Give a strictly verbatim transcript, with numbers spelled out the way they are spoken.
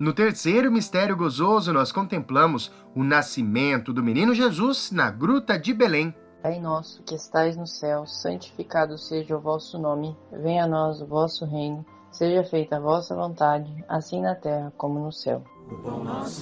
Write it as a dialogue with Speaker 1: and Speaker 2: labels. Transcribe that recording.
Speaker 1: No terceiro mistério gozoso, nós contemplamos o nascimento do menino Jesus na gruta de Belém.
Speaker 2: Pai nosso que estais no céu, santificado seja o vosso nome. Venha a nós o vosso reino. Seja feita a vossa vontade, assim na terra como no céu.
Speaker 3: O pão nosso